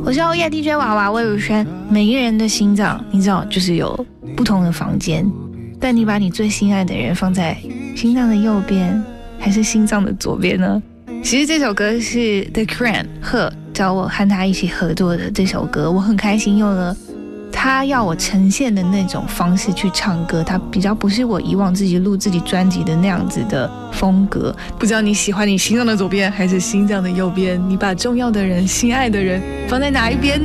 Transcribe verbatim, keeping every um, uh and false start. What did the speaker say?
我是欧耶 D J 娃娃魏如萱。每个人的心脏，你知道，就是有不同的房间，但你把你最心爱的人放在心脏的右边，还是心脏的左边呢？其实这首歌是 The Cran 贺找我和他一起合作的这首歌，我很开心用了他要我呈现的那种方式去唱歌，他比较不是我以往自己录自己专辑的那样子的风格。不知道你喜欢你心脏的左边还是心脏的右边？你把重要的人、心爱的人放在哪一边呢？